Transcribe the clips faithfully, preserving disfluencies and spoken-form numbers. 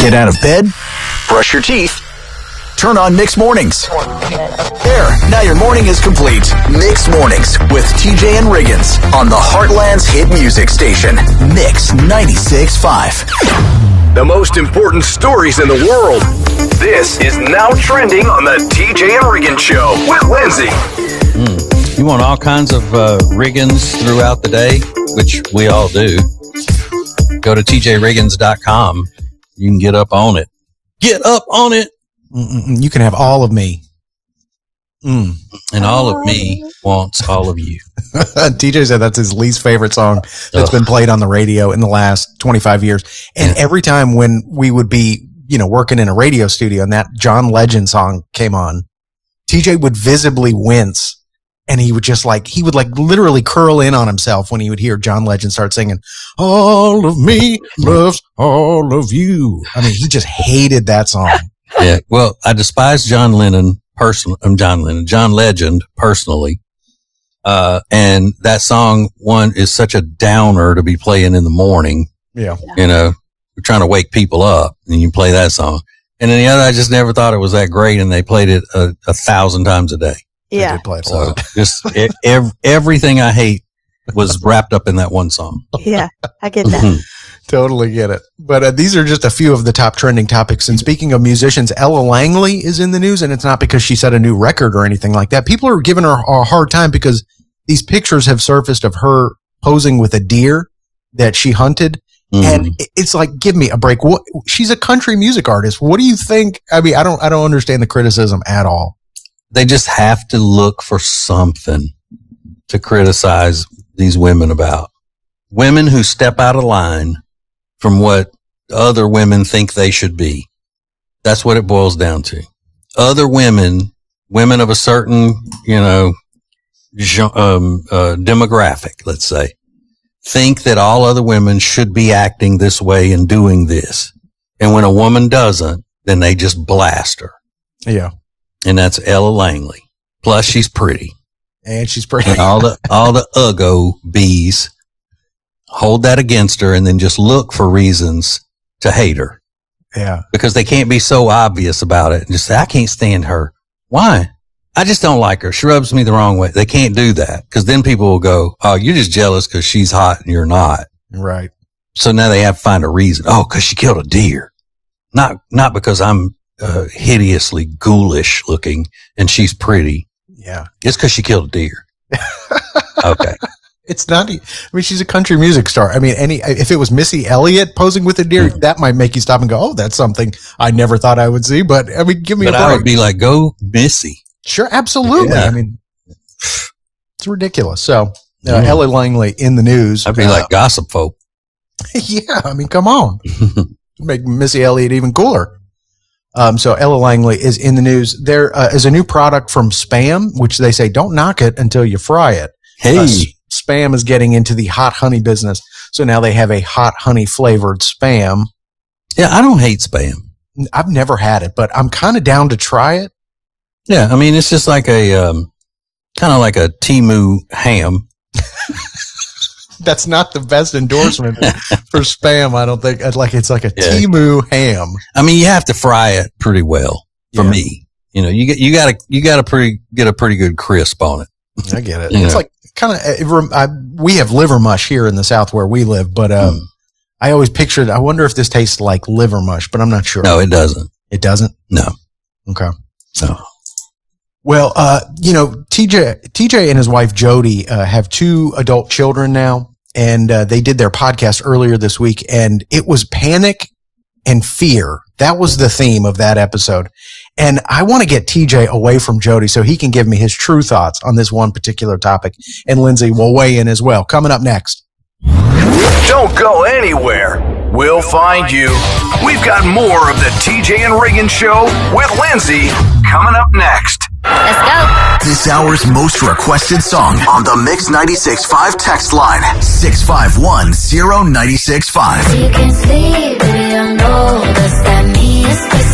Get out of bed, brush your teeth, turn on Mixed Mornings. There, now your morning is complete. Mixed Mornings with T J and Riggins on the Heartland's hit music station, Mix ninety-six point five. The most important stories in the world. This is Now Trending on the T J and Riggins Show with Lindsay. Mm. You want all kinds of uh, Riggins throughout the day, which we all do. Go to T J Riggins dot com. You can get up on it. Get up on it. Mm-mm-mm. You can have all of me. Mm. And all of me wants all of you. T J said that's his least favorite song that's Ugh. been played on the radio in the last twenty-five years. And yeah. every time when we would be, you know, working in a radio studio and that John Legend song came on, T J would visibly wince. And he would just like, he would like literally curl in on himself when he would hear John Legend start singing, all of me loves all of you. I mean, he just hated that song. Yeah. Well, I despise John Lennon personally. I'm John Lennon, John Legend personally. Uh, and that song one is such a downer to be playing in the morning. Yeah. You know, we're trying to wake people up and you play that song. And then the other, I just never thought it was that great. And they played it a, a thousand times a day. Yeah. Play it so just it, ev- everything I hate was wrapped up in that one song. Yeah, I get that. Totally get it. But uh, these are just a few of the top trending topics. And speaking of musicians, Ella Langley is in the news, and it's not because she set a new record or anything like that. People are giving her a hard time because these pictures have surfaced of her posing with a deer that she hunted. Mm. And it's like, give me a break. What? She's a country music artist. What do you think? I mean, I don't, I don't understand the criticism at all. They just have to look for something to criticize these women about. Women who step out of line from what other women think they should be. That's what it boils down to. Other women, women of a certain, you know, um, uh, demographic, let's say, think that all other women should be acting this way and doing this. And when a woman doesn't, then they just blast her. Yeah. And that's Ella Langley. Plus, she's pretty. And she's pretty. And all the, all the Uggo bees hold that against her and then just look for reasons to hate her. Yeah. Because they can't be so obvious about it and just say, I can't stand her. Why? I just don't like her. She rubs me the wrong way. They can't do that because then people will go, oh, you're just jealous because she's hot and you're not. Right. So now they have to find a reason. Oh, because she killed a deer. Not, not because I'm Uh, hideously ghoulish looking and she's pretty. Yeah. It's because she killed a deer. Okay. It's not, I mean, she's a country music star. I mean, any, if it was Missy Elliott posing with a deer, mm. that might make you stop and go, oh, that's something I never thought I would see. But I mean, give me but a break. I would be like, go Missy. Sure. Absolutely. Yeah. I mean, it's ridiculous. So, uh, mm. Ella Langley in the news. I'd be uh, like gossip folk. Yeah. I mean, come on. Make Missy Elliott even cooler. Um, so Ella Langley is in the news. There uh, is a new product from Spam, which they say don't knock it until you fry it. Hey, uh, Spam is getting into the hot honey business. So now they have a hot honey flavored Spam. Yeah, I don't hate Spam. I've never had it, but I'm kind of down to try it. Yeah, I mean, it's just like a, um, kind of like a Temu ham. That's not the best endorsement for Spam. I don't think like it's like a yeah. Temu ham. I mean, you have to fry it pretty well for yeah. me. You know, you get, you gotta, you gotta pretty, get a pretty good crisp on it. I get it. You it's know. like kind of, we have liver mush here in the South where we live, but, um, mm. I always pictured, I wonder if this tastes like liver mush, but I'm not sure. No, it doesn't. It doesn't? No. Okay. No. Well, uh, you know, T J, T J and his wife Jody, uh, have two adult children now. And uh, they did their podcast earlier this week, and it was panic and fear. That was the theme of that episode. And I want to get T J away from Jody so he can give me his true thoughts on this one particular topic. And Lindsay will weigh in as well. Coming up next. Don't go anywhere. We'll find you. We've got more of the T J and Riggins Show with Lindsay coming up next. Let's go. This hour's most requested song on the Mix ninety-six point five text line. six five one zero nine six five. You can see, baby, I know that's that me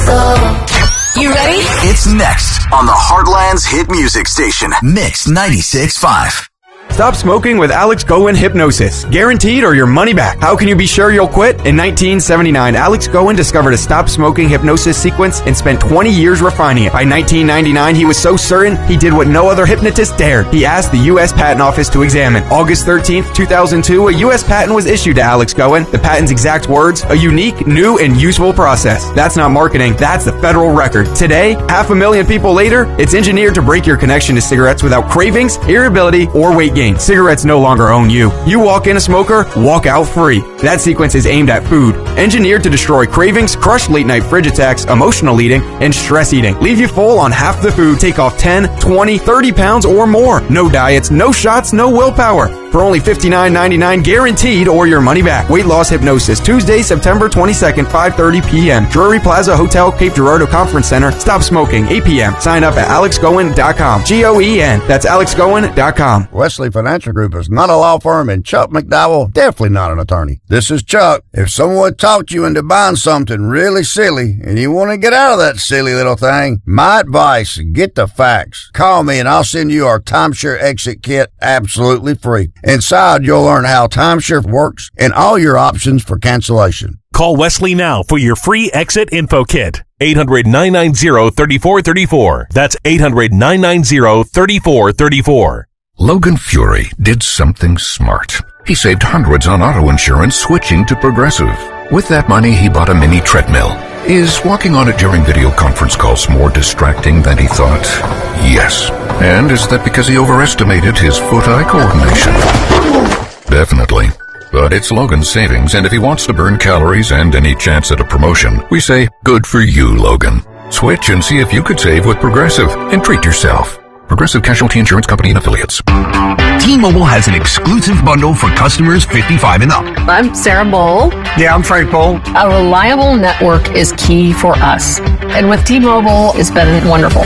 is so. You ready? It's next on the Heartland's hit music station, Mix ninety-six point five. Stop smoking with Alex Goen Hypnosis. Guaranteed or your money back. How can you be sure you'll quit? In nineteen seventy-nine, Alex Goen discovered a stop smoking hypnosis sequence and spent twenty years refining it. By nineteen ninety-nine, he was so certain he did what no other hypnotist dared. He asked the U S Patent Office to examine. August thirteenth, two thousand two, a U S patent was issued to Alex Goen. The patent's exact words, a unique, new, and useful process. That's not marketing, that's the federal record. Today, half a million people later, it's engineered to break your connection to cigarettes without cravings, irritability, or weight gain. Cigarettes no longer own you. You walk in a smoker, walk out free. That sequence is aimed at food, engineered to destroy cravings, crush late-night fridge attacks, emotional eating, and stress eating. Leave you full on half the food, take off ten, twenty, thirty pounds or more. No diets, no shots, no willpower. For only fifty-nine ninety-nine guaranteed or your money back. Weight Loss Hypnosis, Tuesday, September twenty-second, five thirty p.m. Drury Plaza Hotel, Cape Girardeau Conference Center. Stop smoking, eight p.m. Sign up at alex goen dot com. G O E N. That's alex goen dot com. Wesley Financial Group is not a law firm, and Chuck McDowell definitely not an attorney. This is Chuck. If someone talked you into buying something really silly and you want to get out of that silly little thing, my advice, get the facts. Call me and I'll send you our timeshare exit kit absolutely free. Inside, you'll learn how timeshare works and all your options for cancellation. Call Wesley now for your free exit info kit. eight hundred, nine nine zero, three four three four. That's eight hundred, nine nine zero, three four three four. Logan Fury did something smart. He saved hundreds on auto insurance switching to Progressive. With that money, he bought a mini treadmill. Is walking on it during video conference calls more distracting than he thought? Yes. And is that because he overestimated his foot-eye coordination? Definitely. But it's Logan's savings, and if he wants to burn calories and any chance at a promotion, we say, good for you, Logan. Switch and see if you could save with Progressive and treat yourself. Progressive Casualty Insurance Company and Affiliates. T-Mobile has an exclusive bundle for customers fifty-five and up. I'm Sarah Bowl. Yeah, I'm Frank Bowl. A reliable network is key for us. And with T-Mobile, it's been wonderful.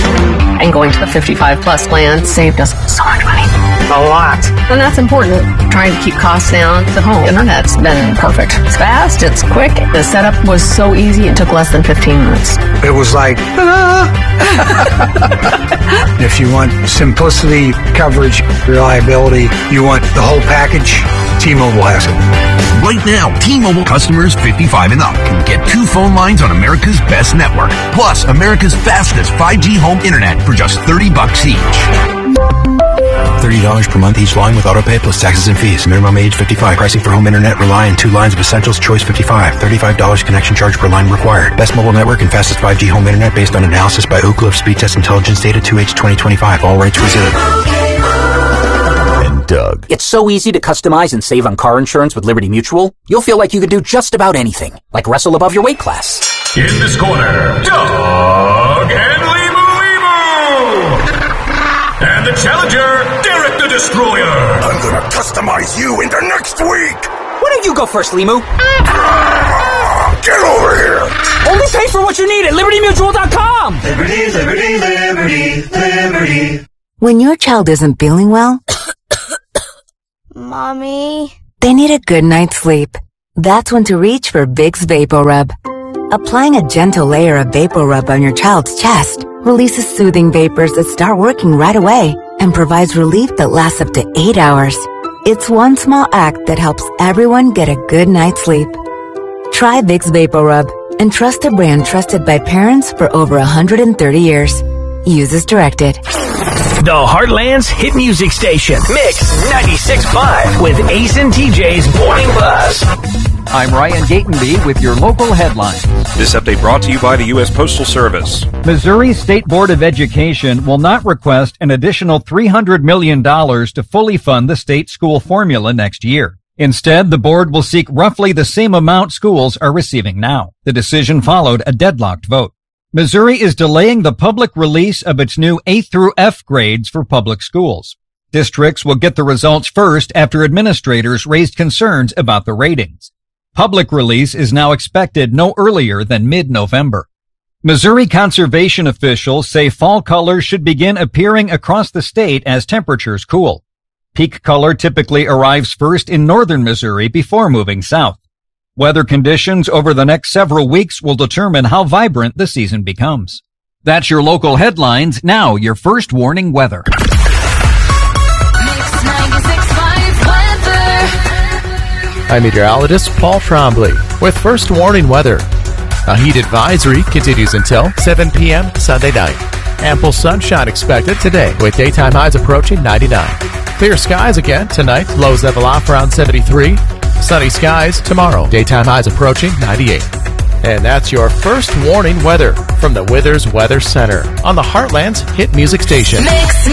And going to the fifty-five plus plan saved us so much money. A lot. And that's important. Trying to keep costs down. The home internet's been perfect. It's fast, it's quick. The setup was so easy, it took less than fifteen minutes. It was like, if you want simplicity, coverage, reliability, you want the whole package, T-Mobile has it. Right now, T-Mobile customers fifty-five and up can get two phone lines on America's best network, plus America's fastest five G home internet for just thirty bucks each. thirty dollars per month each line with autopay plus taxes and fees. Minimum age fifty-five. Pricing for home internet rely on two lines of Essentials Choice fifty-five. thirty-five dollars connection charge per line required. Best mobile network and fastest five G home internet based on analysis by Oak Cliff Speed Test Intelligence Data two H twenty twenty-five. All rates reserved. And Doug. It's so easy to customize and save on car insurance with Liberty Mutual. You'll feel like you could do just about anything, like wrestle above your weight class. In this corner, Doug and Limu Limu! And the challenger, Derek the Destroyer. I'm gonna customize you into next week. Why don't you go first, Limu? Get over here. Only pay for what you need at liberty mutual dot com. Liberty, liberty, liberty, liberty. When your child isn't feeling well, Mommy, they need a good night's sleep. That's when to reach for Vicks VapoRub. Applying a gentle layer of VapoRub on your child's chest releases soothing vapors that start working right away and provides relief that lasts up to eight hours. It's one small act that helps everyone get a good night's sleep. Try Vicks VapoRub and trust a brand trusted by parents for over one hundred thirty years. Use as directed. The Heartland's hit music station, Mix ninety-six point five with Ace and T J's Morning Buzz. I'm Ryan Gatenby with your local headlines. This update brought to you by the U S Postal Service. Missouri State Board of Education will not request an additional three hundred million dollars to fully fund the state school formula next year. Instead, the board will seek roughly the same amount schools are receiving now. The decision followed a deadlocked vote. Missouri is delaying the public release of its new A through F grades for public schools. Districts will get the results first after administrators raised concerns about the ratings. Public release is now expected no earlier than mid-November. Missouri conservation officials say fall colors should begin appearing across the state as temperatures cool. Peak color typically arrives first in northern Missouri before moving south. Weather conditions over the next several weeks will determine how vibrant the season becomes. That's your local headlines. Now, your first warning weather. Mix I'm meteorologist Paul Trombley with first warning weather. A heat advisory continues until seven p.m. Sunday night. Ample sunshine expected today with daytime highs approaching ninety-nine. Clear skies again tonight, lows level off around seventy-three. Sunny skies tomorrow, daytime highs approaching ninety-eight. And that's your first warning weather from the Withers Weather Center on the Heartland's hit music station. Mix